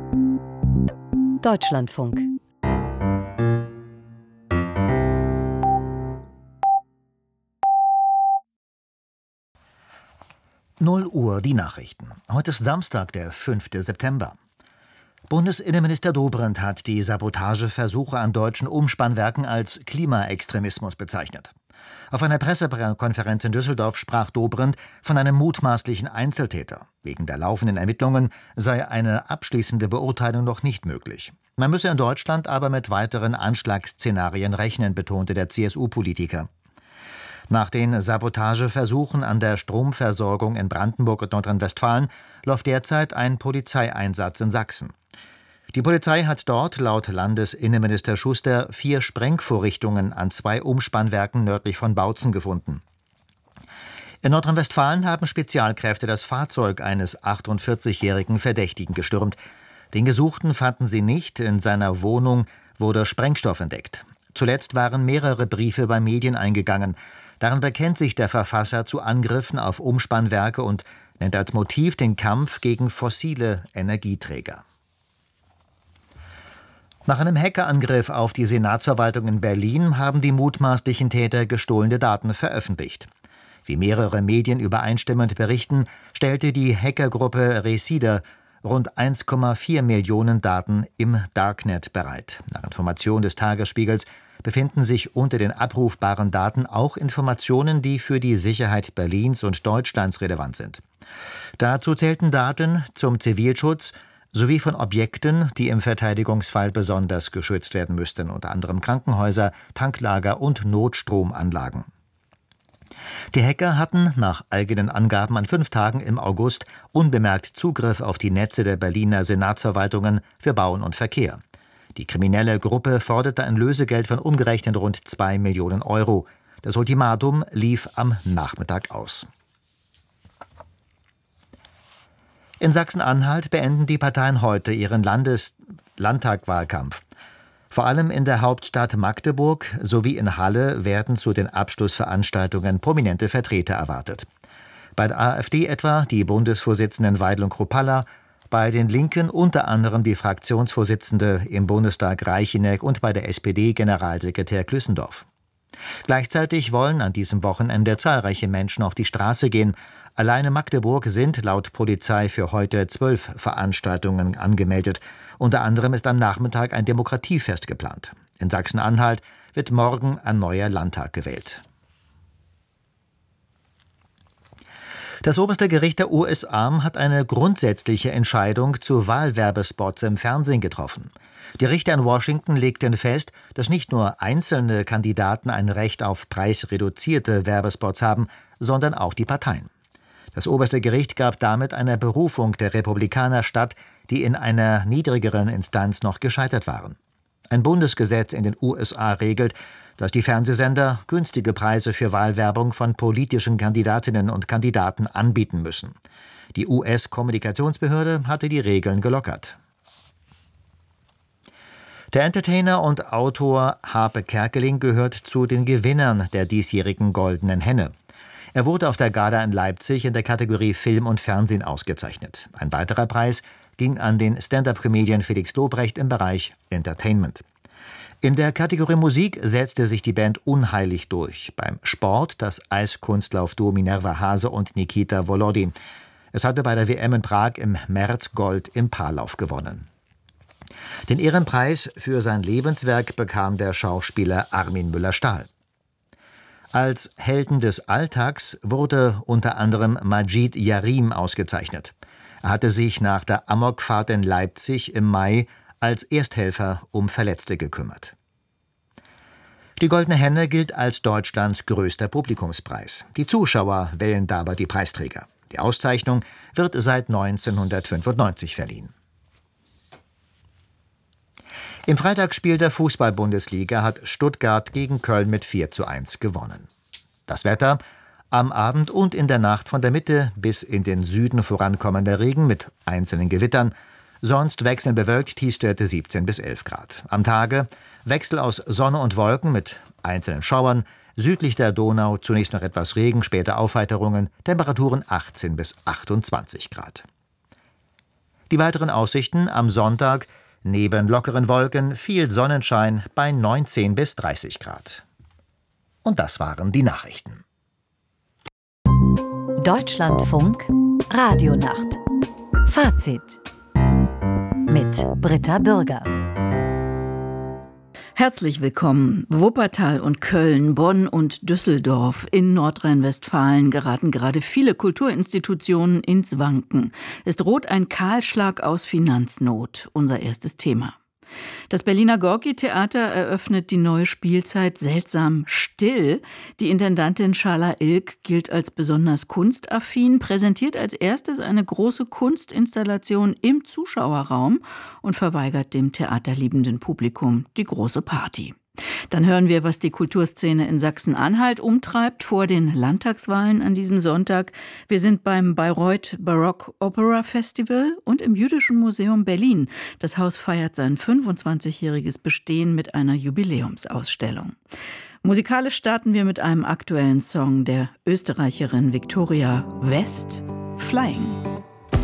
Deutschlandfunk. Null Uhr die Nachrichten. Heute ist Samstag, der 5. September. Bundesinnenminister Dobrindt hat die Sabotageversuche an deutschen Umspannwerken als Klimaextremismus bezeichnet. Auf einer Pressekonferenz in Düsseldorf sprach Dobrindt von einem mutmaßlichen Einzeltäter. Wegen der laufenden Ermittlungen sei eine abschließende Beurteilung noch nicht möglich. Man müsse in Deutschland aber mit weiteren Anschlagsszenarien rechnen, betonte der CSU-Politiker. Nach den Sabotageversuchen an der Stromversorgung in Brandenburg und Nordrhein-Westfalen läuft derzeit ein Polizeieinsatz in Sachsen. Die Polizei hat dort laut Landesinnenminister Schuster 4 Sprengvorrichtungen an 2 Umspannwerken nördlich von Bautzen gefunden. In Nordrhein-Westfalen haben Spezialkräfte das Fahrzeug eines 48-jährigen Verdächtigen gestürmt. Den Gesuchten fanden sie nicht, in seiner Wohnung wurde Sprengstoff entdeckt. Zuletzt waren mehrere Briefe bei Medien eingegangen. Darin bekennt sich der Verfasser zu Angriffen auf Umspannwerke und nennt als Motiv den Kampf gegen fossile Energieträger. Nach einem Hackerangriff auf die Senatsverwaltung in Berlin haben die mutmaßlichen Täter gestohlene Daten veröffentlicht. Wie mehrere Medien übereinstimmend berichten, stellte die Hackergruppe Resida rund 1,4 Millionen Daten im Darknet bereit. Nach Information des Tagesspiegels befinden sich unter den abrufbaren Daten auch Informationen, die für die Sicherheit Berlins und Deutschlands relevant sind. Dazu zählten Daten zum Zivilschutz sowie von Objekten, die im Verteidigungsfall besonders geschützt werden müssten, unter anderem Krankenhäuser, Tanklager und Notstromanlagen. Die Hacker hatten nach eigenen Angaben an 5 Tagen im August unbemerkt Zugriff auf die Netze der Berliner Senatsverwaltungen für Bauen und Verkehr. Die kriminelle Gruppe forderte ein Lösegeld von umgerechnet rund 2 Millionen Euro. Das Ultimatum lief am Nachmittag aus. In Sachsen-Anhalt beenden die Parteien heute ihren Landtagwahlkampf. Vor allem in der Hauptstadt Magdeburg sowie in Halle werden zu den Abschlussveranstaltungen prominente Vertreter erwartet. Bei der AfD etwa die Bundesvorsitzenden Weidel und Kruppalla, bei den Linken unter anderem die Fraktionsvorsitzende im Bundestag Reicheneck und bei der SPD Generalsekretär Klüssendorf. Gleichzeitig wollen an diesem Wochenende zahlreiche Menschen auf die Straße gehen. Allein in Magdeburg sind laut Polizei für heute 12 Veranstaltungen angemeldet. Unter anderem ist am Nachmittag ein Demokratiefest geplant. In Sachsen-Anhalt wird morgen ein neuer Landtag gewählt. Das oberste Gericht der USA hat eine grundsätzliche Entscheidung zu Wahlwerbespots im Fernsehen getroffen. Die Richter in Washington legten fest, dass nicht nur einzelne Kandidaten ein Recht auf preisreduzierte Werbespots haben, sondern auch die Parteien. Das oberste Gericht gab damit einer Berufung der Republikaner statt, die in einer niedrigeren Instanz noch gescheitert waren. Ein Bundesgesetz in den USA regelt, dass die Fernsehsender günstige Preise für Wahlwerbung von politischen Kandidatinnen und Kandidaten anbieten müssen. Die US-Kommunikationsbehörde hatte die Regeln gelockert. Der Entertainer und Autor Harpe Kerkeling gehört zu den Gewinnern der diesjährigen Goldenen Henne. Er wurde auf der Gala in Leipzig in der Kategorie Film und Fernsehen ausgezeichnet. Ein weiterer Preis ging an den Stand-up-Comedian Felix Lobrecht im Bereich Entertainment. In der Kategorie Musik setzte sich die Band unheilig durch. Beim Sport das Eiskunstlaufduo Minerva Hase und Nikita Volodin. Es hatte bei der WM in Prag im März Gold im Paarlauf gewonnen. Den Ehrenpreis für sein Lebenswerk bekam der Schauspieler Armin Müller-Stahl. Als Helden des Alltags wurde unter anderem Majid Yarim ausgezeichnet. Er hatte sich nach der Amokfahrt in Leipzig im Mai als Ersthelfer um Verletzte gekümmert. Die Goldene Henne gilt als Deutschlands größter Publikumspreis. Die Zuschauer wählen dabei die Preisträger. Die Auszeichnung wird seit 1995 verliehen. Im Freitagsspiel der Fußball-Bundesliga hat Stuttgart gegen Köln mit 4:1 gewonnen. Das Wetter: am Abend und in der Nacht von der Mitte bis in den Süden vorankommender Regen mit einzelnen Gewittern. Sonst wechselnd bewölkt, Tiefstwerte 17 bis 11 Grad. Am Tage Wechsel aus Sonne und Wolken mit einzelnen Schauern. Südlich der Donau zunächst noch etwas Regen, später Aufheiterungen. Temperaturen 18 bis 28 Grad. Die weiteren Aussichten am Sonntag: neben lockeren Wolken viel Sonnenschein bei 19 bis 30 Grad. Und das waren die Nachrichten. Deutschlandfunk Radionacht. Fazit mit Britta Bürger. Herzlich willkommen. Wuppertal und Köln, Bonn und Düsseldorf in Nordrhein-Westfalen geraten gerade viele Kulturinstitutionen ins Wanken. Es droht ein Kahlschlag aus Finanznot. Unser erstes Thema. Das Berliner Gorki-Theater eröffnet die neue Spielzeit seltsam still. Die Intendantin Schala Ilk gilt als besonders kunstaffin, präsentiert als erstes eine große Kunstinstallation im Zuschauerraum und verweigert dem theaterliebenden Publikum die große Party. Dann hören wir, was die Kulturszene in Sachsen-Anhalt umtreibt vor den Landtagswahlen an diesem Sonntag. Wir sind beim Bayreuth Baroque Opera Festival und im Jüdischen Museum Berlin. Das Haus feiert sein 25-jähriges Bestehen mit einer Jubiläumsausstellung. Musikalisch starten wir mit einem aktuellen Song der Österreicherin Victoria West, Flying.